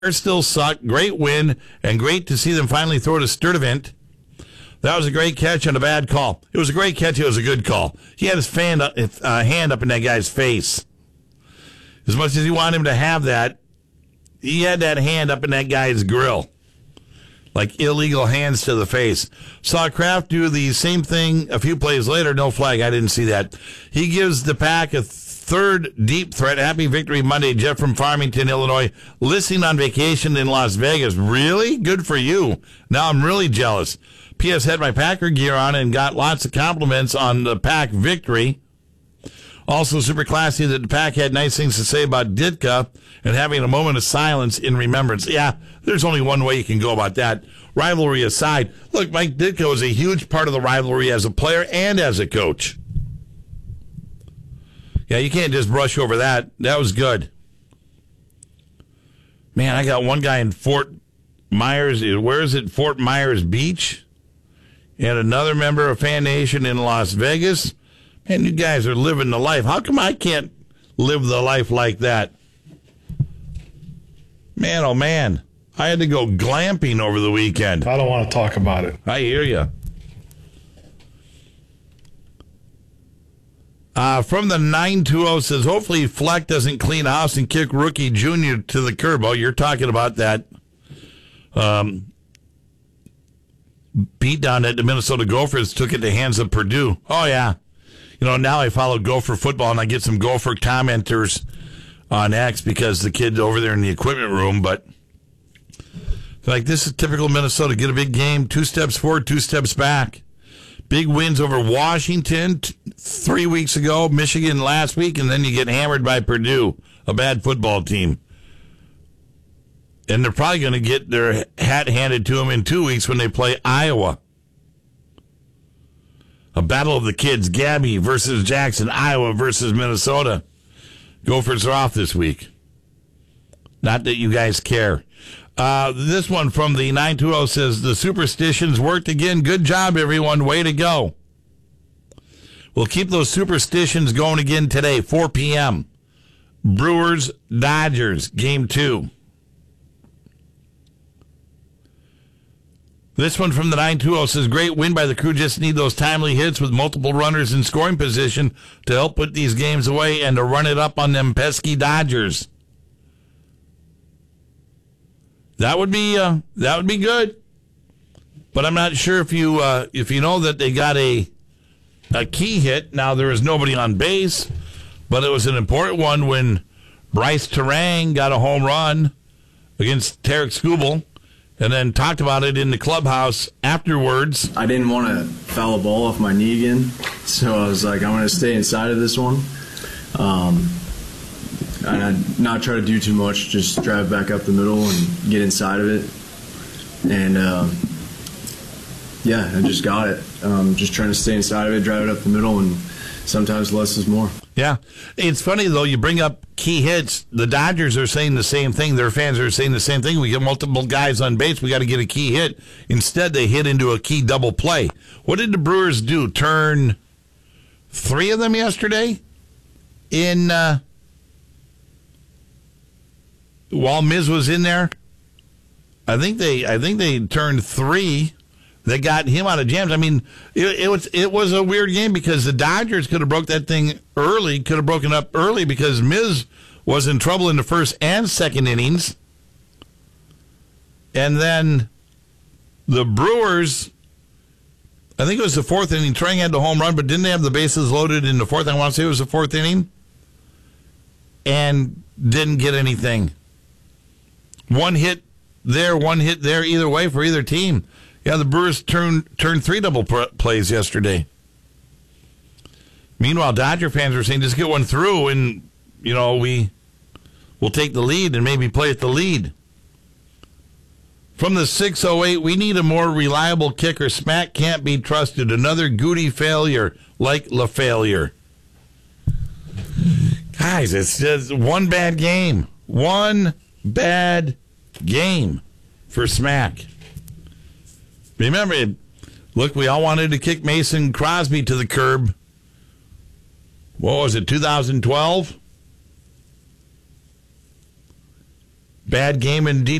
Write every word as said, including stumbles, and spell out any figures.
still suck. Great win, and great to see them finally throw to Sturdivant. That was a great catch and a bad call. It was a great catch. It was a good call. He had his fan, uh, hand up in that guy's face. As much as he wanted him to have that, he had that hand up in that guy's grill. Like illegal hands to the face. Saw Kraft do the same thing a few plays later. No flag. I didn't see that. He gives the Pack a third deep threat. Happy Victory Monday. Jeff from Farmington, Illinois. Listening on vacation in Las Vegas. Really? Good for you. Now I'm really jealous. P S had my Packer gear on and got lots of compliments on the Pack victory. Also super classy that the Pack had nice things to say about Ditka and having a moment of silence in remembrance. Yeah, there's only one way you can go about that. Rivalry aside, look, Mike Ditka was a huge part of the rivalry as a player and as a coach. Yeah, you can't just brush over that. That was good. Man, I got one guy in Fort Myers. Where is it? Fort Myers Beach. And another member of Fan Nation in Las Vegas. Man, you guys are living the life. How come I can't live the life like that? Man, oh man. I had to go glamping over the weekend. I don't want to talk about it. I hear you. Uh, from the nine two zero says, hopefully Fleck doesn't clean house and kick Rookie Junior to the curb. Oh, you're talking about that um, beat down that the Minnesota Gophers took it to hands of Purdue. Oh, yeah. You know, now I follow Gopher football, and I get some Gopher commenters on X because the kid's over there in the equipment room. But, like, this is typical Minnesota. Get a big game, two steps forward, two steps back. Big wins over Washington t- three weeks ago, Michigan last week, and then you get hammered by Purdue, a bad football team. And they're probably going to get their hat handed to them in two weeks when they play Iowa. A battle of the kids, Gabby versus Jackson, Iowa versus Minnesota. Gophers are off this week. Not that you guys care. Uh, this one from the nine two zero says, the superstitions worked again. Good job, everyone. Way to go. We'll keep those superstitions going again today, four p.m. Brewers, Dodgers, game two. This one from the nine two zero says, great win by the Crew. Just need those timely hits with multiple runners in scoring position to help put these games away and to run it up on them pesky Dodgers. That would be uh, that would be good. But I'm not sure if you uh, if you know that they got a a key hit. Now, there was nobody on base, but it was an important one when Bryce Terang got a home run against Tarek Skubal. And then talked about it in the clubhouse afterwards. I didn't want to foul a ball off my knee again, so I was like, I'm going to stay inside of this one. Um, and I'd not try to do too much, just drive back up the middle and get inside of it. And, uh, yeah, I just got it. Um, just trying to stay inside of it, drive it up the middle, and sometimes less is more. Yeah. It's funny, though, you bring up key hits. The Dodgers are saying the same thing. Their fans are saying the same thing. We get multiple guys on base. We got to get a key hit. Instead, they hit into a key double play. What did the Brewers do? Turn three of them yesterday? In, uh, while Miz was in there? I think they, I think they turned three. They got him out of jams. I mean, it, it was it was a weird game because the Dodgers could have broke that thing early, could have broken up early because Miz was in trouble in the first and second innings. And then the Brewers, I think it was the fourth inning, Trang had the home run, but didn't they have the bases loaded in the fourth? I want to say it was the fourth inning. And didn't get anything. One hit there, one hit there, either way for either team. Yeah, the Brewers turned turned three double plays yesterday. Meanwhile, Dodger fans are saying, just get one through and, you know, we will take the lead and maybe play at the lead. From the six oh eight, we need a more reliable kicker. Smack can't be trusted. Another Goody failure like LaFailure. Guys, it's just one bad game. One bad game for Smack. Remember, look, we all wanted to kick Mason Crosby to the curb. What was it, two thousand twelve? Bad game indeed.